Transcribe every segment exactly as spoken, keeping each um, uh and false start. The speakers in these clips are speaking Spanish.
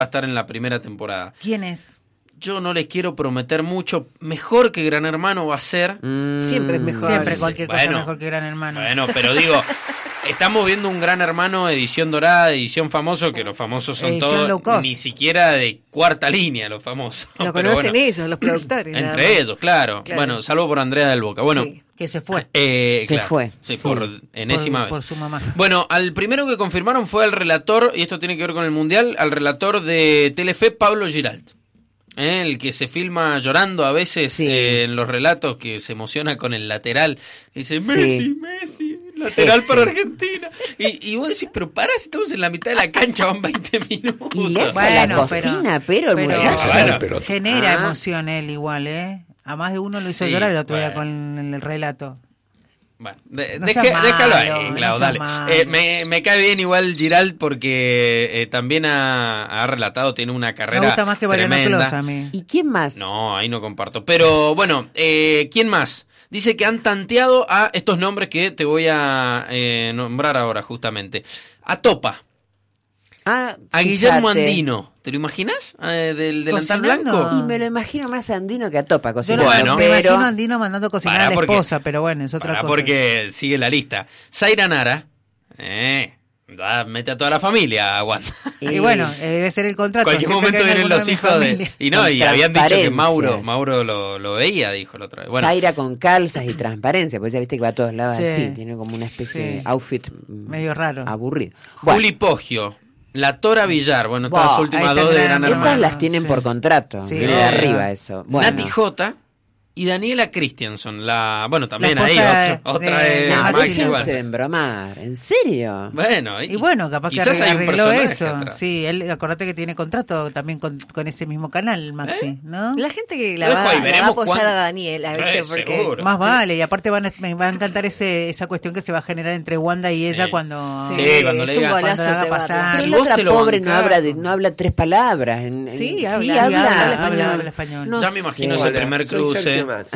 a estar en la primera temporada. ¿Quién es? Yo no les quiero prometer mucho. Mejor que Gran Hermano va a ser. Mm, Siempre es mejor. Siempre cualquier cosa bueno, mejor que Gran Hermano. Bueno, pero digo, estamos viendo un Gran Hermano edición dorada, edición famoso, que los famosos son Edición todos, low cost. ni siquiera de cuarta línea los famosos. Lo Pero conocen bueno, ellos, los productores. nada entre más. ellos, claro. Claro. Bueno, salvo por Andrea del Boca. Bueno, Sí. Que se fue. eh, Se claro, fue. Sí, Sí. por enésima por, vez. por su mamá. Bueno, al primero que confirmaron fue al relator, y esto tiene que ver con el Mundial, al relator de Telefe, Pablo Giralt. ¿Eh? El que se filma llorando a veces Sí. eh, en los relatos, que se emociona con el lateral. Dice, Sí. Messi, Messi, lateral Ese. para Argentina. Y, y vos decís, pero pará, si estamos en la mitad de la cancha, van veinte minutos. Y le hace Bueno, la cocina, pero, pero- el muchacho. Bueno, pero- Genera Ah. emoción él igual, ¿eh? A más de uno lo hizo Sí, llorar el otro día bueno. con el relato. Bueno, de- No deje- seas malo, déjalo ahí, no Clau, seas dale. malo. Eh, me, me cae bien igual Giralt porque eh, también ha, ha relatado, tiene una carrera Me gusta más que Mariano tremenda. Clos a mí. ¿Y quién más? No, ahí no comparto. Pero bueno, eh, ¿quién más? Dice que han tanteado a estos nombres que te voy a eh, nombrar ahora justamente. A Topa, Ah, a Guillermo fíjate. Andino. ¿Te lo imaginas? Eh, del delantal ¿Cocinando? blanco. Y me lo imagino más a Andino que a Topa Yo cocinando. no, Bueno. me pero imagino a Andino mandando a cocinar Pará, a la porque- esposa, pero bueno, es otra Pará, cosa. porque sigue la lista. Zaira Nara. Eh, da, mete a toda la familia, aguanta. Y bueno, eh, debe ser el contrato. Cualquier siempre momento que haya vienen alguno los mi hijos de... familia. Y no, Con y habían dicho que Mauro, transparencias. Mauro lo, lo veía, dijo la otra vez. Bueno, Zaira con calzas y transparencia, porque ya viste que va a todos lados Sí. así, tiene como una especie Sí. de outfit mm, Medio raro. aburrido. Juli Poggio, la Tora Villar, bueno, estas Buah, las últimas ahí está dos de Gran Gran Hermano. Esas Hermano. las tienen Sí. por contrato, Sí. viene de Eh, arriba eso. Bueno, Nati J y Daniela Christianson, la bueno, también La ahí, esposa otro- de- otra de- de, de no, Maxi Maxi Maxi igual. déjense de embromar, ¿en serio? Bueno, Y bueno, capaz que quizás hay un arregló personaje eso. atrás. Sí, él, acordate que tiene contrato también con, con ese mismo canal, Maxi, ¿Eh? ¿no? La gente que la Lo va, dejo ahí, la va a veremos apoyar cuándo. a Daniela, ¿viste? Eh, Porque seguro. Más vale, y aparte van a, me va a encantar ese, esa cuestión que se va a generar entre Wanda y ella Sí. cuando, Sí, cuando le es un diga- golazo cuando la haga llevarla. pasar. Pero ¿Y la vos otra te lo pobre no bancás? habla, de, no habla tres palabras. En, en- Sí, sí, habla, habla, sí, habla, habla, habla, habla español. No Ya me imagino sé. ese primer Soy cruce. Sergio Massa.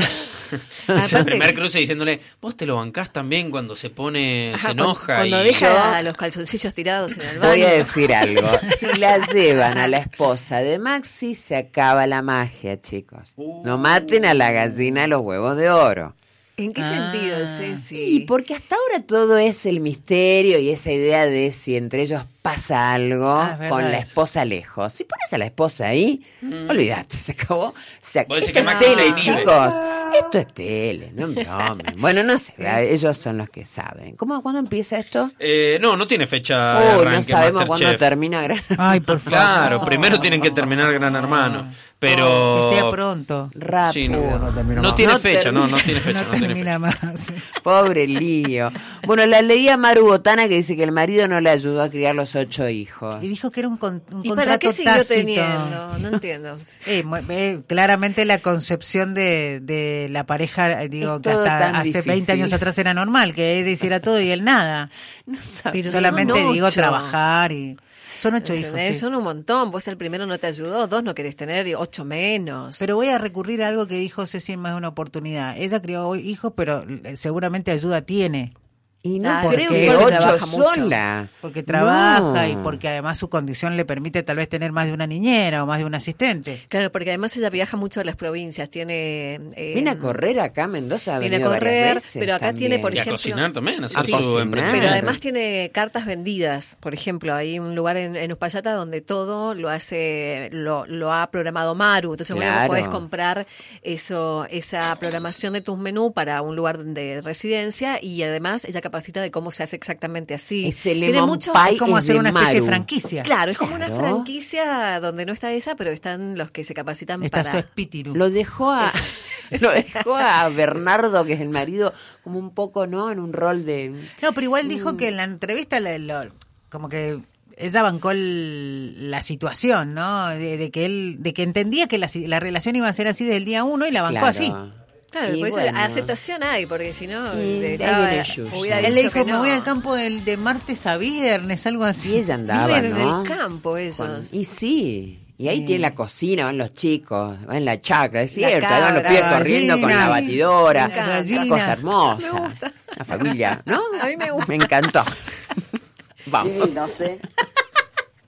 Ese Aparte- primer cruce diciéndole, vos te lo bancás también cuando se pone, Ajá, se enoja. Cuando y deja yo- a los calzoncillos tirados en el baño. Voy a decir algo. Si la llevan a la esposa de Maxi, se acaba la magia, chicos. No maten a la gallina de los huevos de oro. ¿En qué Ah. sentido, Ceci? Y porque hasta ahora todo es el misterio y esa idea de si entre ellos pasa algo Ah, es verdad con la eso. esposa lejos. Si pones a la esposa ahí, olvídate, se acabó. Se ac- Vos decís Esto que es Maxi se tele, inhibe. chicos. Esto es tele, no bromen. Bueno, no sé, ellos son los que saben. ¿Cómo, ¿Cuándo empieza esto? Eh, no, no tiene fecha de Uy, arranque no sabemos cuándo Masterchef. termina. Gran- Ay, por favor. Claro, primero tienen que terminar Gran Hermano. Pero... Que sea pronto. Rápido. Sí, no, no termina no más. tiene No fecha, no, termina. no tiene fecha. No no tiene termina fecha. más. Pobre lío. Bueno, la leía Maru Botana que dice que el marido no le ayudó a criar los ocho hijos. Y dijo que era un, con- un ¿Y para contrato qué siguió tácito. teniendo? No entiendo. Eh, mu- eh, claramente la concepción de, de la pareja, eh, digo, Es que todo hasta tan hace difícil. veinte años atrás era normal, que ella hiciera todo y él nada. No sabe. Pero Solamente son digo ocho. trabajar y... Son ocho hijos, ¿Entendés? sí. Son un montón. Vos el primero no te ayudó, dos no querés tener, y ocho menos. Pero voy a recurrir a algo que dijo Ceci en más de una oportunidad. Ella crió hijos, pero eh, seguramente ayuda tiene. Y no Ah, porque creo que ocho trabaja mucho. sola. Porque trabaja No. y porque además su condición le permite tal vez tener más de una niñera o más de un asistente. Claro, porque además ella viaja mucho a las provincias, tiene... eh, Viene a correr acá a Mendoza. ha Viene a venido varias correr, veces pero acá también. tiene, por Y a ejemplo- cocinar también, hacer A su cocinar. emprendimiento. Pero además tiene cartas vendidas, por ejemplo, hay un lugar en, en Uspallata donde todo lo hace, lo, lo ha programado Maru, entonces bueno, Claro. vos podés comprar eso, esa programación de tus menús para un lugar de residencia y además ella capacita de cómo se hace exactamente así. Ese Tiene lemon muchos- pie Es como es hacer de una especie de Maru. franquicia. Claro, es como una Claro. franquicia donde no está ella, pero están los que se capacitan Está su para... espíritu. Lo dejó a lo dejó a Bernardo, que es el marido, como un poco, ¿no? En un rol de... No, pero igual Mm. dijo que en la entrevista la- lo- como que ella bancó el- la situación, ¿no? De, de que él, de que entendía que la, si- la relación iba a ser así desde el día uno y la bancó Claro. así. Claro, Y por eso bueno. aceptación hay, porque si no, Y le de ahí estaba- viene Yuya. hubiera Él le dicho dijo, que me no. voy al campo del, de martes a viernes, algo así. Y ella andaba, Viven ¿no? en el campo esos. Con- Y sí. Y ahí Sí. tiene la cocina, van los chicos, van la chacra, es La cierto, ahí van los cabra, pibes la corriendo con gallina, la batidora, sí, las una gallinas. cosa hermosa. Me gusta. La familia, ¿no? A mí me gusta. Me encantó. Vamos. Divino, ¿sí?